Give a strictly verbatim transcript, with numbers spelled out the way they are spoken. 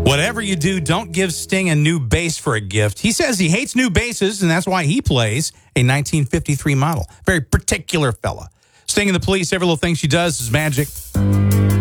Whatever you do, don't give Sting a new bass for a gift. He says he hates new basses, and that's why he plays a nineteen fifty-three model. Very particular fella. Sting and the Police, every little thing she does is magic.